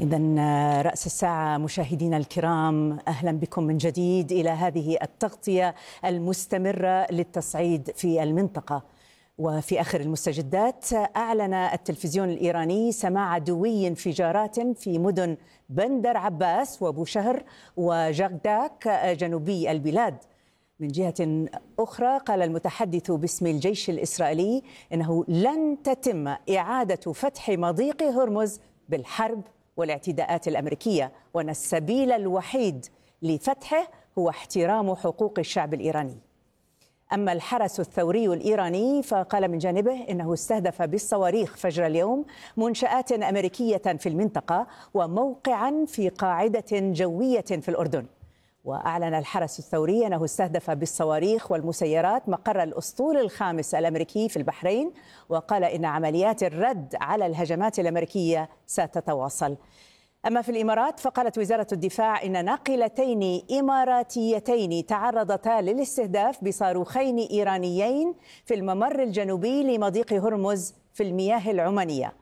إذا رأس الساعة مشاهدينا الكرام، أهلا بكم من جديد إلى هذه التغطية المستمرة للتصعيد في المنطقة. وفي آخر المستجدات، أعلن التلفزيون الإيراني سماع دوي انفجارات في مدن بندر عباس وبوشهر وجغداك جنوبي البلاد. من جهة أخرى، قال المتحدث باسم الجيش الإسرائيلي إنه لن تتم إعادة فتح مضيق هرمز بالحرب والاعتداءات الأمريكية، وأن السبيل الوحيد لفتحه هو احترام حقوق الشعب الإيراني. أما الحرس الثوري الإيراني فقال من جانبه إنه استهدف بالصواريخ فجر اليوم منشآت أمريكية في المنطقة وموقعا في قاعدة جوية في الأردن. وأعلن الحرس الثوري أنه استهدف بالصواريخ والمسيرات مقر الأسطول الخامس الأمريكي في البحرين، وقال إن عمليات الرد على الهجمات الأمريكية ستتواصل. أما في الإمارات فقالت وزارة الدفاع إن ناقلتين إماراتيتين تعرضتا للاستهداف بصاروخين إيرانيين في الممر الجنوبي لمضيق هرمز في المياه العمانية.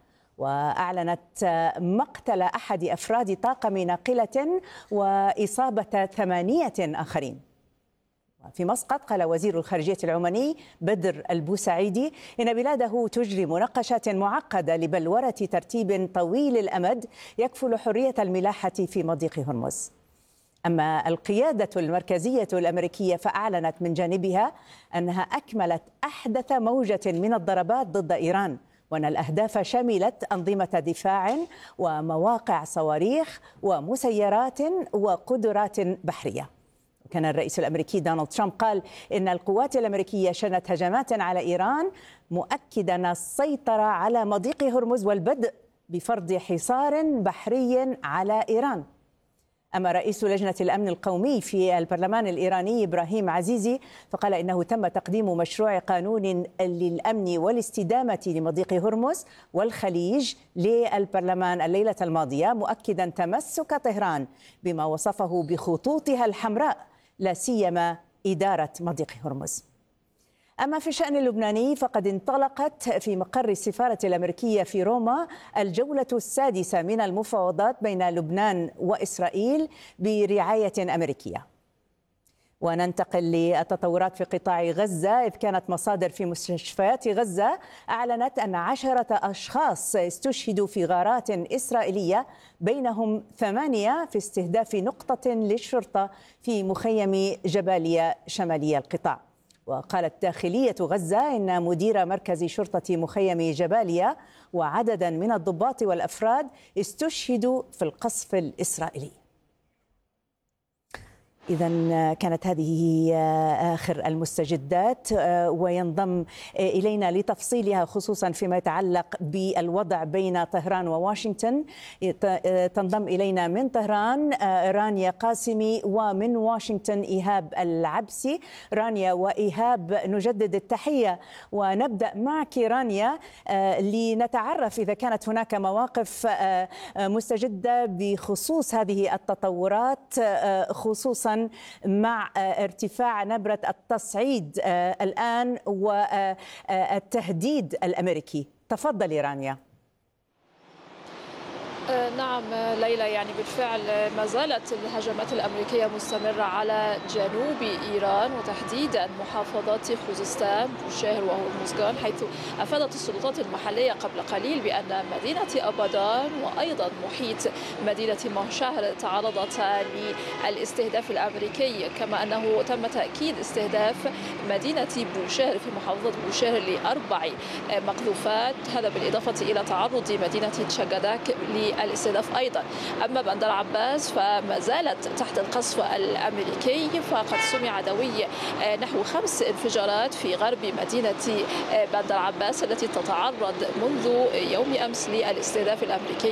وأعلنت مقتل أحد أفراد طاقم ناقلة وإصابة 8 آخرين. في مسقط قال وزير الخارجية العماني بدر البوسعيدي إن بلاده تجري مناقشات معقدة لبلورة ترتيب طويل الأمد يكفل حرية الملاحة في مضيق هرمز. أما القيادة المركزية الأمريكية فأعلنت من جانبها أنها أكملت أحدث موجة من الضربات ضد إيران، وأن الأهداف شملت أنظمة دفاع ومواقع صواريخ ومسيرات وقدرات بحرية. كان الرئيس الأمريكي دونالد ترامب قال إن القوات الأمريكية شنت هجمات على إيران، مؤكدا السيطرة على مضيق هرمز والبدء بفرض حصار بحري على إيران. أما رئيس لجنة الأمن القومي في البرلمان الإيراني إبراهيم عزيزي فقال إنه تم تقديم مشروع قانون للأمن والاستدامة لمضيق هرمز والخليج للبرلمان الليلة الماضية، مؤكدا تمسك طهران بما وصفه بخطوطها الحمراء، لا سيما إدارة مضيق هرمز. أما في الشأن اللبناني فقد انطلقت في مقر السفارة الأمريكية في روما الجولة السادسة من المفاوضات بين لبنان وإسرائيل برعاية أمريكية. وننتقل للتطورات في قطاع غزة، إذ كانت مصادر في مستشفيات غزة أعلنت أن 10 أشخاص استشهدوا في غارات إسرائيلية، بينهم 8 في استهداف نقطة للشرطة في مخيم جباليا شمالي القطاع. وقالت داخلية غزة إن مدير مركز شرطة مخيم جباليا وعددا من الضباط والأفراد استشهدوا في القصف الإسرائيلي. إذن كانت هذه آخر المستجدات، وينضم إلينا لتفصيلها خصوصا فيما يتعلق بالوضع بين طهران وواشنطن، تنضم إلينا من طهران رانيا قاسمي، ومن واشنطن إيهاب العبسي. رانيا وإيهاب، نجدد التحية ونبدأ معك رانيا لنتعرف إذا كانت هناك مواقف مستجدة بخصوص هذه التطورات، خصوصا مع ارتفاع نبرة التصعيد الآن والتهديد الأمريكي. تفضلي رانيا. نعم ليلى، يعني بالفعل ما زالت الهجمات الأمريكية مستمرة على جنوب إيران وتحديدا محافظات خوزستان، بوشهر وهرمزغان، حيث أفادت السلطات المحلية قبل قليل بأن مدينة أبادان وأيضا محيط مدينة مهشهر تعرضتا للاستهداف الأمريكي، كما أنه تم تأكيد استهداف مدينة بوشهر في محافظة بوشهر ل4 مقذوفات، هذا بالإضافة إلى تعرض مدينة تشغداك الاستهداف أيضا. أما بندر عباس فما زالت تحت القصف الأمريكي، فقد سمع دوي نحو 5 انفجارات في غرب مدينة بندر عباس التي تتعرض منذ يوم أمس للاستهداف الأمريكي.